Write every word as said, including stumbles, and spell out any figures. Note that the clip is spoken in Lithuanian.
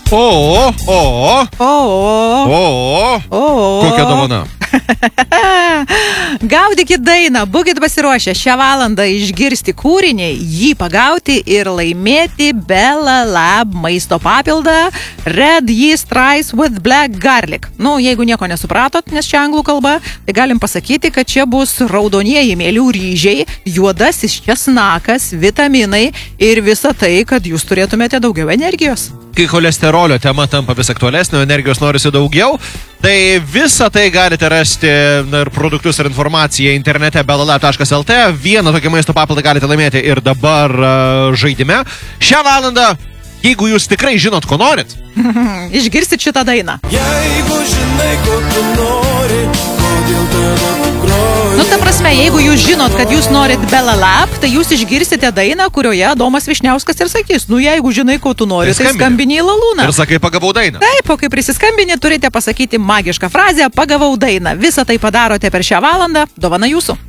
O, o, O, o, o. kokia dovana? Gaudykit dainą, būkit pasiruošę šią valandą išgirsti kūrinį, jį pagauti ir laimėti Bella Lab maisto papildą Red Yeast Rice with Black Garlic. Nu, jeigu nieko nesupratot, nes čia anglų kalba, tai galim pasakyti, kad čia bus raudonieji mėlių ryžiai, juodasis česnakas, vitaminai ir visa tai, kad jūs turėtumėte daugiau energijos. Kai cholesterolio tema tampa vis aktualesnė, energijos norisi daugiau, tai visą tai galite rasti na, ir produktus ir informaciją internete bellalab taškas lt. Vieną tokį maisto papildą galite laimėti ir dabar uh, žaidime. Šią valandą, jeigu jūs tikrai žinot, ko norit, išgirsit šitą dainą. Jeigu žinai, ko tu nori, kodėl tada tu groji. Nu, ta prasme, jeigu jūs žinot, kad jūs norit Bella Lab, tai jūs išgirsite dainą, kurioje Adomas Višniauskas ir sakys, nu, jeigu žinai, ko tu nori, tai, tai skambini į lalūną. Ir sakai, pagavau dainą. Taip, o kai prisiskambini, turite pasakyti magišką frazę, pagavau dainą. Visą tai padarote per šią valandą, dovana jūsų.